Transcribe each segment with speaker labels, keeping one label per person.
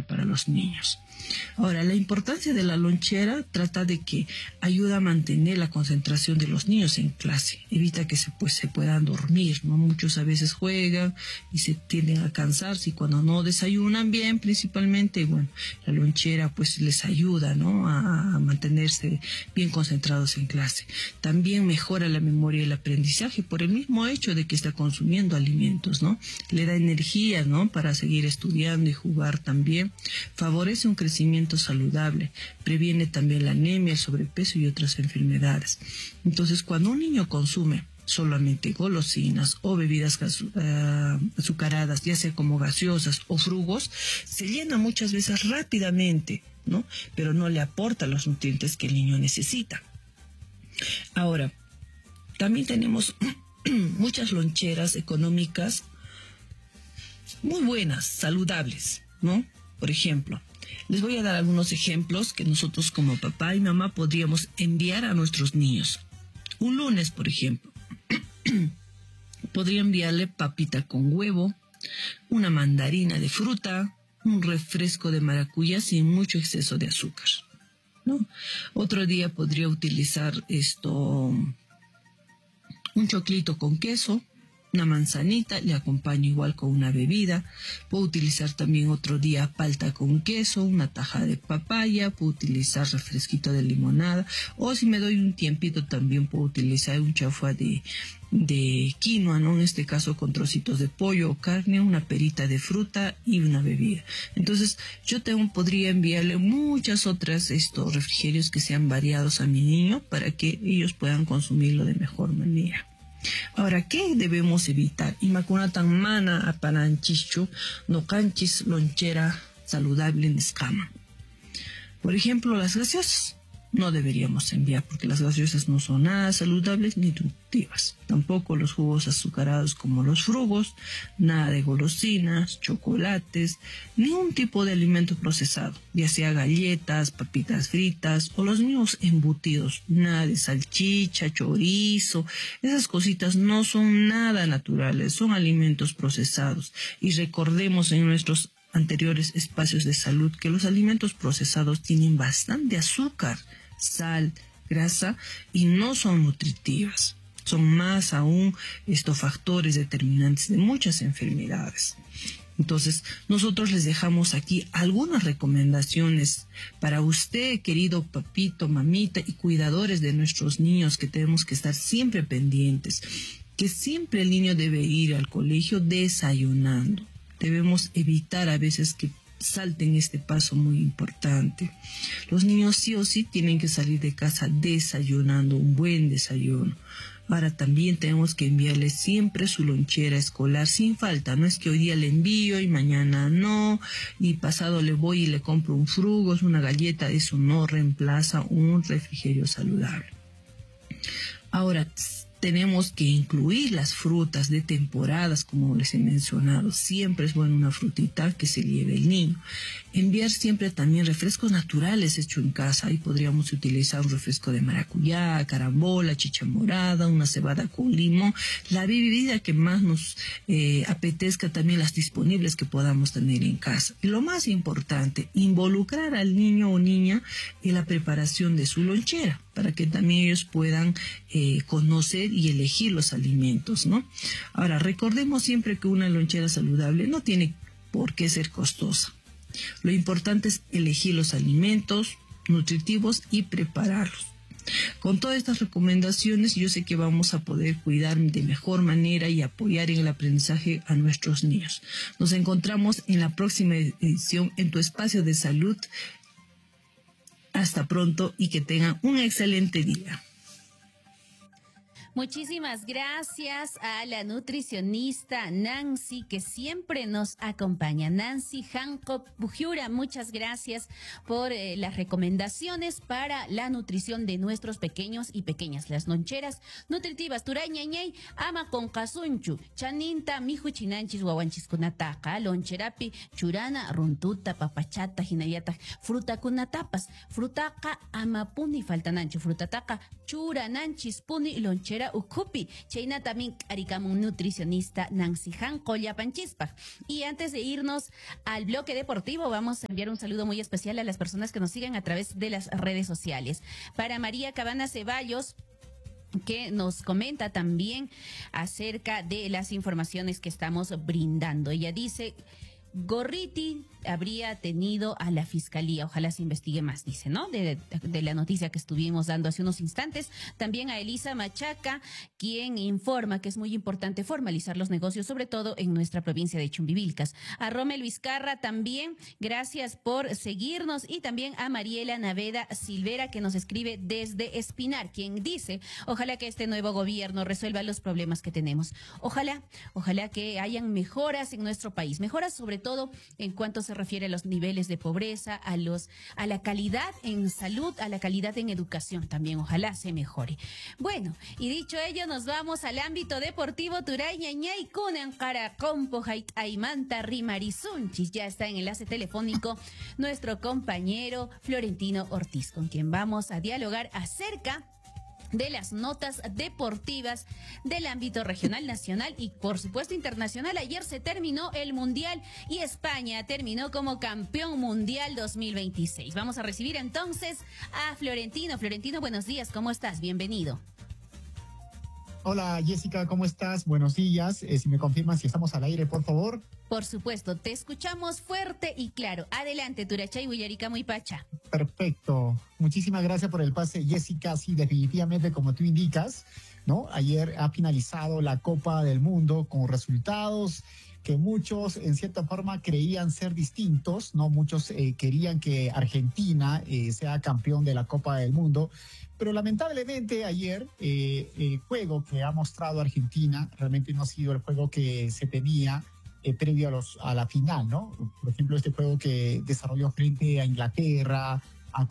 Speaker 1: para los niños. Ahora, la importancia de la lonchera trata de que ayuda a mantener la concentración de los niños en clase, evita que se puedan dormir, ¿no? Muchos a veces juegan y se tienden a cansarse, y cuando no desayunan bien, principalmente, bueno, la lonchera pues les ayuda, ¿no? A mantenerse bien concentrados en clase. También mejora la memoria y el aprendizaje por el mismo hecho de que está consumiendo alimentos, ¿no? Le da energía, ¿no? Para seguir estudiando y jugar también. Favorece un crecimiento saludable, previene también la anemia, el sobrepeso y otras enfermedades. Entonces, cuando un niño consume solamente golosinas o bebidas azucaradas, ya sea como gaseosas o frugos, se llena muchas veces rápidamente, ¿no? Pero no le aporta los nutrientes que el niño necesita. Ahora, también tenemos muchas loncheras económicas muy buenas, saludables, ¿no? Por ejemplo, les voy a dar algunos ejemplos que nosotros como papá y mamá podríamos enviar a nuestros niños. Un lunes, por ejemplo, podría enviarle papita con huevo, una mandarina de fruta, un refresco de maracuyá sin mucho exceso de azúcar, ¿no? Otro día podría utilizar un choclito con queso, una manzanita, le acompaño igual con una bebida. Puedo utilizar también otro día palta con queso, una taja de papaya, puedo utilizar refresquito de limonada, o si me doy un tiempito también puedo utilizar un chafua de quinoa, ¿no? En este caso con trocitos de pollo o carne, una perita de fruta y una bebida. Entonces yo podría enviarle muchas otras refrigerios que sean variados a mi niño para que ellos puedan consumirlo de mejor manera. Ahora, ¿qué debemos evitar? Inmaculatan mana apananchichu no canchis lonchera saludable en escama. Por ejemplo, las gaseosas no deberíamos enviar porque las gaseosas no son nada saludables ni nutritivas. Tampoco los jugos azucarados como los frugos, nada de golosinas, chocolates, ningún tipo de alimento procesado, ya sea galletas, papitas fritas o los mismos embutidos, nada de salchicha, chorizo. Esas cositas no son nada naturales, son alimentos procesados. Y recordemos en nuestros anteriores espacios de salud que los alimentos procesados tienen bastante azúcar, sal, grasa y no son nutritivas. Son más aún estos factores determinantes de muchas enfermedades. Entonces, nosotros les dejamos aquí algunas recomendaciones para usted, querido papito, mamita y cuidadores de nuestros niños, que tenemos que estar siempre pendientes, que siempre el niño debe ir al colegio desayunando. Debemos evitar a veces que salten este paso muy importante. Los niños sí o sí tienen que salir de casa desayunando, un buen desayuno. Ahora también tenemos que enviarle siempre su lonchera escolar sin falta. No es que hoy día le envío y mañana no, y pasado le voy y le compro un frugos, una galleta. Eso no reemplaza un refrigerio saludable. Ahora, tenemos que incluir las frutas de temporadas, como les he mencionado. Siempre es bueno una frutita que se lleve el niño. Enviar siempre también refrescos naturales hechos en casa. Ahí podríamos utilizar un refresco de maracuyá, carambola, chicha morada, una cebada con limón. La bebida que más nos apetezca, también las disponibles que podamos tener en casa. Y lo más importante, involucrar al niño o niña en la preparación de su lonchera, para que también ellos puedan conocer y elegir los alimentos, ¿no? Ahora, recordemos siempre que una lonchera saludable no tiene por qué ser costosa. Lo importante es elegir los alimentos nutritivos y prepararlos. Con todas estas recomendaciones, yo sé que vamos a poder cuidar de mejor manera y apoyar en el aprendizaje a nuestros niños. Nos encontramos en la próxima edición en tu espacio de salud. Hasta pronto y que tengan un excelente día.
Speaker 2: Muchísimas gracias a la nutricionista Nancy, que siempre nos acompaña. Nancy Hancock Bujiura, muchas gracias por las recomendaciones para la nutrición de nuestros pequeños y pequeñas. Las loncheras nutritivas, turañañay, ama con casunchu, chaninta, miju chinanchis, guawanchis kunataca, loncherapi, churana, runtuta, papachata, hinayata, fruta kunatapas, frutaca, ama puni, faltanancho, frutataca, churananchis, puni, lonchera Bujura Ukupi, Cheina también Arikamun nutricionista Nancy Han Panchispa. Y antes de irnos al bloque deportivo, vamos a enviar un saludo muy especial a las personas que nos siguen a través de las redes sociales. Para María Cabana Ceballos, que nos comenta también acerca de las informaciones que estamos brindando. Ella dice: Gorriti habría tenido a la fiscalía, ojalá se investigue más, dice, ¿no? De la noticia que estuvimos dando hace unos instantes. También a Elisa Machaca, quien informa que es muy importante formalizar los negocios, sobre todo en nuestra provincia de Chumbivilcas. A Romel Vizcarra también, gracias por seguirnos. Y también a Mariela Naveda Silvera, que nos escribe desde Espinar, quien dice: ojalá que este nuevo gobierno resuelva los problemas que tenemos. Ojalá que hayan mejoras en nuestro país, mejoras sobre todo en cuanto se refiere a los niveles de pobreza, a la calidad en salud, a la calidad en educación también. Ojalá se mejore. Bueno, y dicho ello, nos vamos al ámbito deportivo. Turay ñañay kunan caracompo aymanta rimarizunchis. Ya está en enlace telefónico nuestro compañero Florentino Ortiz, con quien vamos a dialogar acerca de las notas deportivas del ámbito regional, nacional y por supuesto internacional. Ayer se terminó el Mundial y España terminó como campeón mundial 2026. Vamos a recibir entonces a Florentino. Florentino, buenos días, ¿cómo estás? Bienvenido.
Speaker 3: Hola Jessica, ¿cómo estás? Buenos días. Si me confirman si estamos al aire, por favor.
Speaker 2: Por supuesto, te escuchamos fuerte y claro. Adelante, Turachay Huyarica muy pacha.
Speaker 3: Perfecto. Muchísimas gracias por el pase, Jessica. Sí, definitivamente, como tú indicas, ¿no? Ayer ha finalizado la Copa del Mundo con resultados que muchos en cierta forma creían ser distintos, ¿no? Muchos querían que Argentina sea campeón de la Copa del Mundo, pero lamentablemente ayer el juego que ha mostrado Argentina realmente no ha sido el juego que se tenía previo a la final, ¿no? Por ejemplo, este juego que desarrolló frente a Inglaterra, a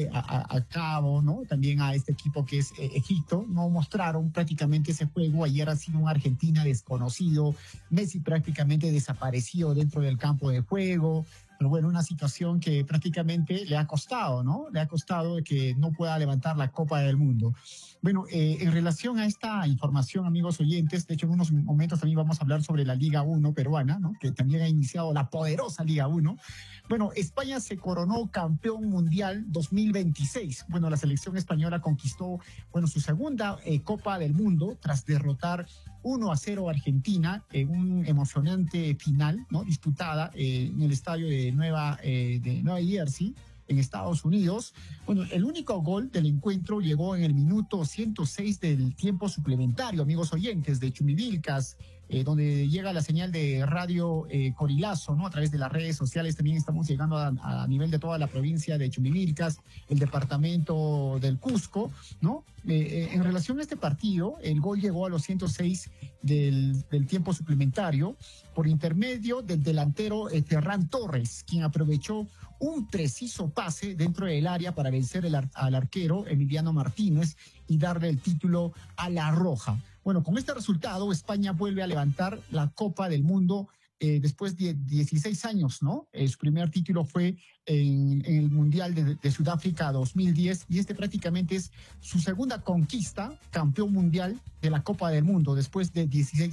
Speaker 3: Cabo, ¿no? También a este equipo que es Egipto, no mostraron prácticamente ese juego. Ayer ha sido un Argentina desconocido, Messi prácticamente desapareció dentro del campo de juego, pero bueno, una situación que prácticamente le ha costado, ¿no? Le ha costado que no pueda levantar la Copa del Mundo. Bueno, en relación a esta información, amigos oyentes, de hecho en unos momentos también vamos a hablar sobre la Liga 1 peruana, ¿no? Que también ha iniciado la poderosa Liga 1. Bueno, España se coronó campeón mundial 2026. Bueno, la selección española conquistó, bueno, su segunda Copa del Mundo tras derrotar 1-0 a Argentina en un emocionante final, ¿no? Disputada en el estadio de Nueva Jersey, en Estados Unidos. Bueno, el único gol del encuentro llegó en el minuto 106 del tiempo suplementario, amigos oyentes de Chumbivilcas, donde llega la señal de radio Corilazo, ¿no? A través de las redes sociales también estamos llegando a nivel de toda la provincia de Chumbivilcas, el departamento del Cusco, ¿no? En relación a este partido, el gol llegó a los 106 del tiempo suplementario por intermedio del delantero Ferran Torres, quien aprovechó un preciso pase dentro del área para vencer al arquero Emiliano Martínez y darle el título a la Roja. Bueno, con este resultado, España vuelve a levantar la Copa del Mundo después de 16 años, ¿no? Su primer título fue en el Mundial de Sudáfrica 2010 y este prácticamente es su segunda conquista, campeón mundial de la Copa del Mundo después de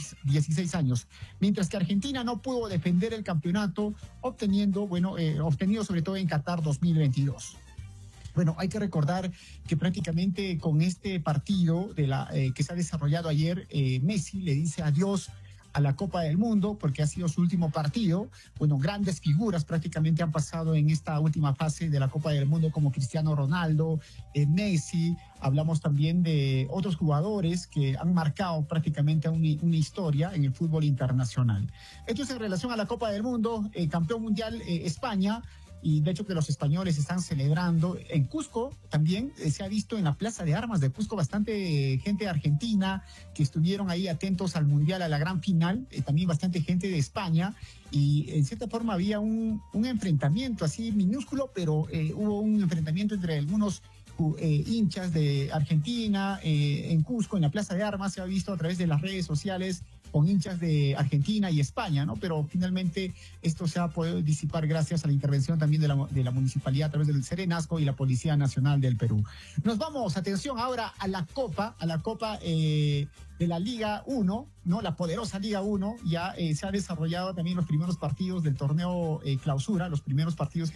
Speaker 3: 16 años. Mientras que Argentina no pudo defender el campeonato, obtenido sobre todo en Qatar 2022. Bueno, hay que recordar que prácticamente con este partido que se ha desarrollado ayer, Messi le dice adiós a la Copa del Mundo porque ha sido su último partido. Bueno, grandes figuras prácticamente han pasado en esta última fase de la Copa del Mundo como Cristiano Ronaldo, Messi. Hablamos también de otros jugadores que han marcado prácticamente una historia en el fútbol internacional. Esto es en relación a la Copa del Mundo, campeón mundial España. Y de hecho que los españoles están celebrando. En Cusco también se ha visto en la Plaza de Armas de Cusco bastante gente argentina que estuvieron ahí atentos al Mundial, a la gran final, también bastante gente de España y en cierta forma había un enfrentamiento así minúsculo, pero hubo un enfrentamiento entre algunos hinchas de Argentina en Cusco, en la Plaza de Armas. Se ha visto a través de las redes sociales con hinchas de Argentina y España, ¿no? Pero finalmente esto se ha podido disipar gracias a la intervención también de la municipalidad a través del Serenazgo y la Policía Nacional del Perú. Nos vamos, atención ahora a la Copa de la Liga 1, ¿no? La poderosa Liga 1, ya se ha desarrollado también los primeros partidos del torneo clausura, los primeros partidos